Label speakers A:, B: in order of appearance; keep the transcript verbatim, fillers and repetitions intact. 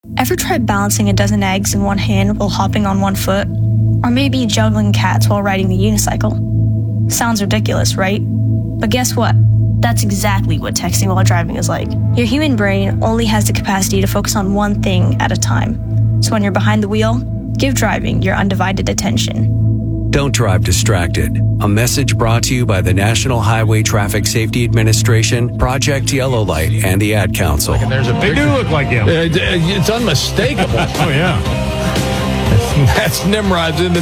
A: Ever try balancing a dozen eggs in one hand while hopping on one foot? Or maybe juggling cats while riding the unicycle? Sounds ridiculous, right? But guess what? That's exactly what texting while driving is like. Your human brain only has the capacity to focus on one thing at a time. So when you're behind the wheel, give driving your undivided attention.
B: Don't drive distracted. A message brought to you by the National Highway Traffic Safety Administration, Project Yellow Light, and the Ad Council.
C: And there's a
D: They do look like him.
C: Uh, it's unmistakable.
D: Oh, yeah.
C: That's Nimrod's in the